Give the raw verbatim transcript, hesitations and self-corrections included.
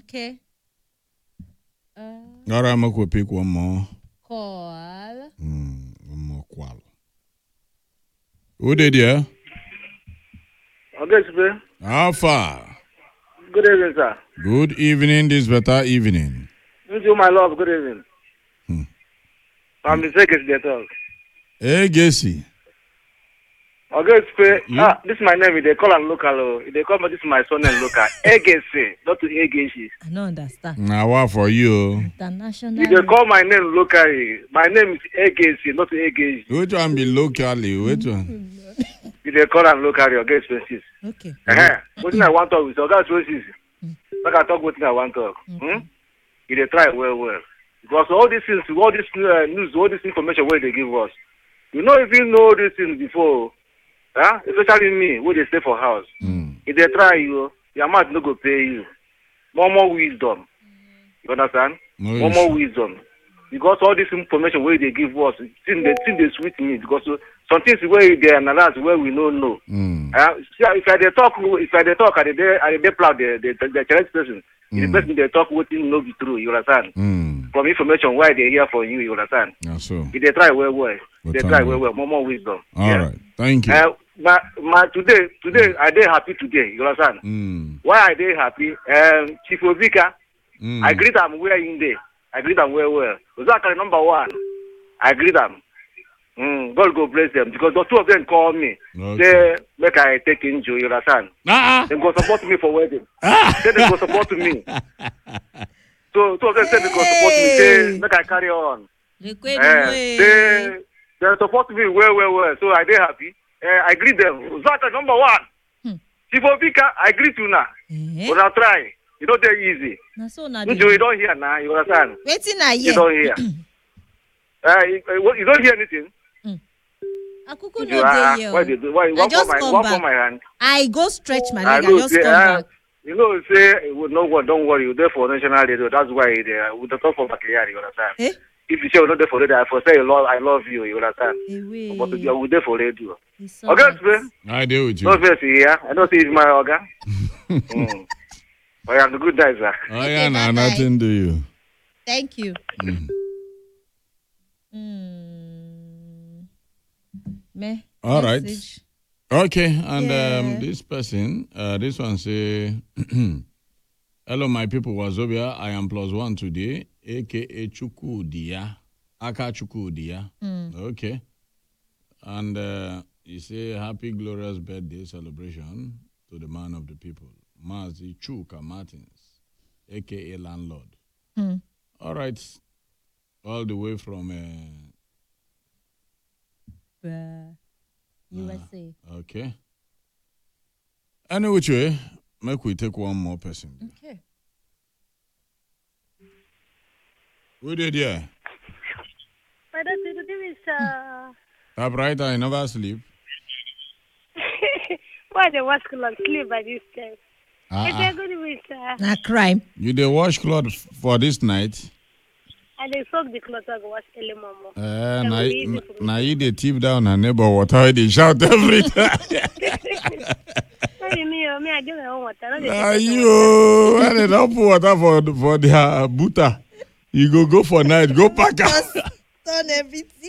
Okay. Uh, All right, I'm going to pick one more. call. Mm, one more call. Who did you? Okay, sir. How far? Good evening, sir. Good evening, this better evening. Thank you, my love. Good evening. Hmm. I'm mistaken to talk. Hey, Gessi. Okay, sir. You- Ah, this is my name. They call am local. Oh. They call me this is my son and local. Egesi, not to Egesi. I don't understand. Now, what for you? International. You they call my name locally. My name is Egesi, not to Egesi. Which one be locally? Which one? You they call am locally. Okay, expenses. Okay. Uh-huh. What I want to talk with okay, expenses. Like I talk what I want to talk. Okay. Hmm? You they try well, well. Because all these things, all this uh, news, all this information, where they give us, you know, if you know these things before. Huh? Especially me, who they stay for house. Mm. If they try you, your mouth no go pay you. More more wisdom. You understand? No more more issue. wisdom. Because all this information where they give us, thing they thing they sweet me. Because uh, some things where they analyze where we don't know. Mm. Uh, see, if I they talk, if I they talk, I they I they plot the the the challenge person. Mm. The person they talk what thing no be true. You understand? Mm. From information why they hear from you. You understand? Now, so. If they try well well, But they thank try you. well well. More more wisdom. All Yeah. right. Thank you. Uh, my, my today, today, I dey happy today. You understand? Mm. Why I dey happy? Um, Chief Obika, Mm. I greet am where in there. I greet am well, well. Ozakari number one, I greet am. Mm, God go bless them because the two of them call me. Okay. Say make I take injury. You understand? Ah, They go support me for wedding. ah. Say they go support me. So two of them say they go support me. Say make I carry on. Liquid Eh, way. they they support me well, well, well. So I dey happy. Uh, I greet them. Ozakari number one. Hmm. Chief Obika, I greet you now. Eh? But I try. You don't dey easy. Na so na You, you don't hear now. You understand? Waiting I You hear. don't hear. uh, you, uh, you don't hear anything. Akuku You, no uh, dey here. why they do? Why you I want for just my come one back. for my hand? I go stretch my I leg. I know. just Say, come uh, back. you know, say uh, no one. Don't worry. You're there for national radio. That's why they uh, we don't talk for backyard. You understand? Eh? If you say you're not there for radio, I for say you love, I love you. You understand? Away. But you're there for radio. It's Okay, alright. sir. I deal with you. No face here. I don't see it's my organ. mm. I have a good day, sir. Oh, Okay, yeah, nah, bye-bye. nothing to you. Thank you. Mm. Mm. Me. All right. Message. Okay, and Yeah. um, this person, uh, this one say, hello, my people, Wazobia. I am plus one today, aka Chukwudia, Aka Chukwudia. Mm. Okay, and uh, you say happy glorious birthday celebration to the man of the people, Mazi Chuka Martins, aka landlord. Mm. All right, all the way from. Uh, Uh, U S A. Okay. Any which way, make we take one more person. Okay. We did, yeah. My daughter, good evening, sir. Typewriter, I never sleep. Why the wash cloth sleep by this time? It's a Uh-uh. good evening, sir. Na crime. You dey wash cloth f- for this night? And they soak the cloth I go wash early, mama. Uh, That na, will be easy for me. na you dey tip down her neighbor water, they shout every time. Hey, me, oh, me, I get my own water. No, they Na take my you, oh, when they don't put water for, for their butter, you go go for night, go pack am. Turn everything.